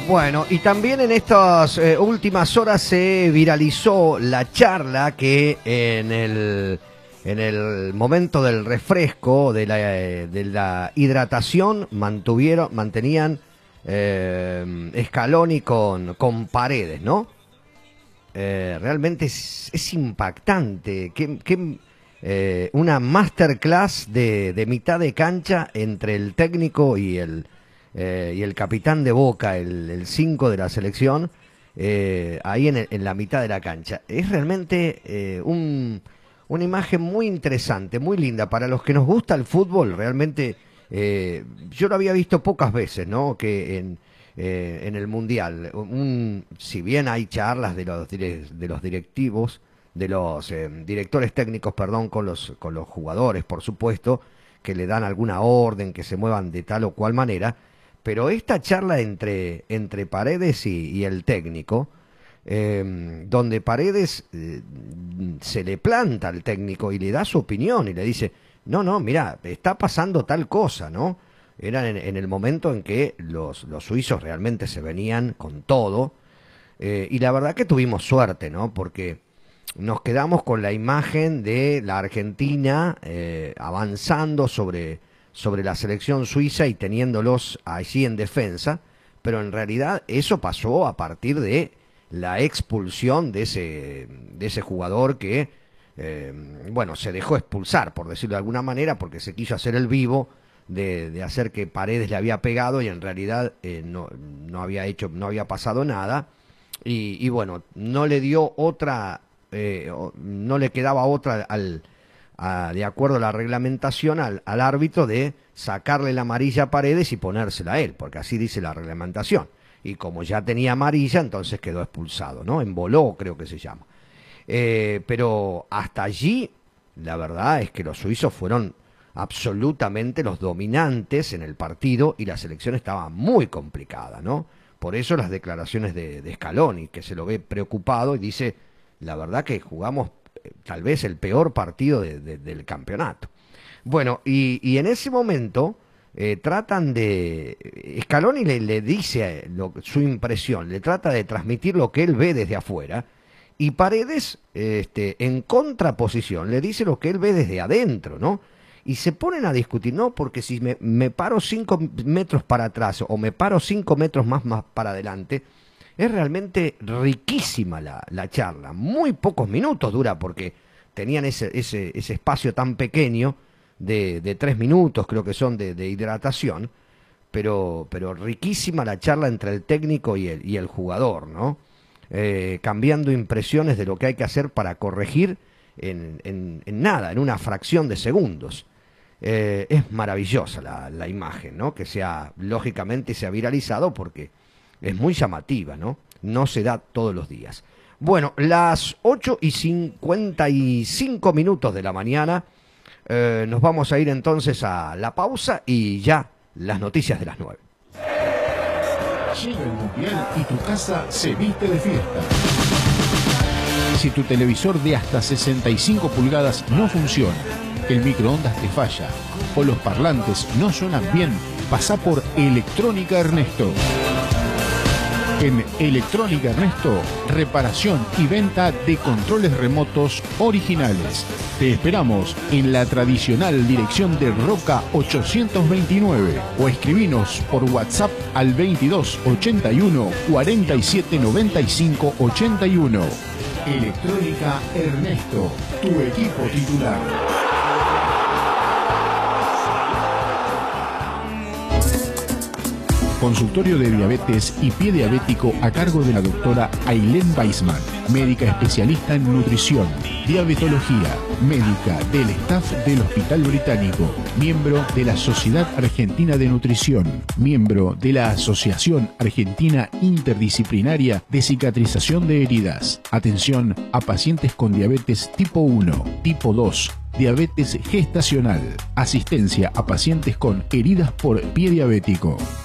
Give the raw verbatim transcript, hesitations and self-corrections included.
Bueno, y también en estas eh, últimas horas se viralizó la charla que en el, en el momento del refresco, de la, eh, de la hidratación, mantuvieron, mantenían eh, Scaloni con, con Paredes, ¿no? Eh, realmente es, es impactante, que, que eh, una masterclass de, de mitad de cancha entre el técnico y el Eh, y el capitán de Boca, el cinco de la selección, eh, ahí en, el, en la mitad de la cancha. Es realmente eh, un, una imagen muy interesante, muy linda. Para los que nos gusta el fútbol, realmente eh, yo lo había visto pocas veces, ¿no? Que en, eh, en el Mundial, un, si bien hay charlas de los, de los directivos, de los eh, directores técnicos, perdón, con los, con los jugadores, por supuesto, que le dan alguna orden, que se muevan de tal o cual manera. Pero esta charla entre, entre Paredes y, y el técnico, eh, donde Paredes eh, se le planta al técnico y le da su opinión y le dice, no, no, mira, está pasando tal cosa, ¿no? Era en, en el momento en que los, los suizos realmente se venían con todo, eh, y la verdad que tuvimos suerte, ¿no? Porque nos quedamos con la imagen de la Argentina eh, avanzando sobre... sobre la selección suiza y teniéndolos allí en defensa, pero en realidad eso pasó a partir de la expulsión de ese, de ese jugador que, eh, bueno, se dejó expulsar, por decirlo de alguna manera, porque se quiso hacer el vivo de, de hacer que Paredes le había pegado y en realidad eh, no, no había hecho, no había pasado nada, y, y bueno, no le dio otra, eh, no le quedaba otra al A, de acuerdo a la reglamentación, al, al árbitro de sacarle la amarilla a Paredes y ponérsela a él, porque así dice la reglamentación. Y como ya tenía amarilla, entonces quedó expulsado, ¿no? Emboló, creo que se llama. Eh, pero hasta allí, la verdad es que los suizos fueron absolutamente los dominantes en el partido y la selección estaba muy complicada, ¿no? Por eso las declaraciones de, de Scaloni, que se lo ve preocupado y dice, la verdad que jugamos tal vez el peor partido de, de, del campeonato. Bueno, y, y en ese momento eh, tratan de... Scaloni le, le dice lo, su impresión, le trata de transmitir lo que él ve desde afuera, y Paredes, este, en contraposición, le dice lo que él ve desde adentro, ¿no? Y se ponen a discutir, no, porque si me, me paro cinco metros para atrás o me paro cinco metros más, más para adelante... Es realmente riquísima la, la charla, muy pocos minutos dura porque tenían ese, ese, ese espacio tan pequeño de, de tres minutos, creo que son de, de hidratación, pero, pero riquísima la charla entre el técnico y el, y el jugador, ¿no? Eh, cambiando impresiones de lo que hay que hacer para corregir en, en, en nada, en una fracción de segundos. Eh, es maravillosa la, la imagen, ¿no? Que sea, lógicamente se ha viralizado porque... es muy llamativa, ¿no? No se da todos los días. Bueno, las ocho y cincuenta y cinco minutos de la mañana, eh, nos vamos a ir entonces a la pausa y ya las noticias de las nueve. Llega el Mundial y tu casa se viste de fiesta. Si tu televisor de hasta sesenta y cinco pulgadas no funciona, el microondas te falla o los parlantes no suenan bien, pasá por Electrónica Ernesto. En Electrónica Ernesto, reparación y venta de controles remotos originales. Te esperamos en la tradicional dirección de Roca ochocientos veintinueve o escribinos por WhatsApp al veintidós ochenta y uno cuarenta y siete noventa y cinco ochenta y uno. Electrónica Ernesto, tu equipo titular. Consultorio de diabetes y pie diabético a cargo de la doctora Ailén Weisman, médica especialista en nutrición, diabetología, médica del staff del Hospital Británico, miembro de la Sociedad Argentina de Nutrición, miembro de la Asociación Argentina Interdisciplinaria de Cicatrización de Heridas. Atención a pacientes con diabetes tipo uno, tipo dos, diabetes gestacional, asistencia a pacientes con heridas por pie diabético.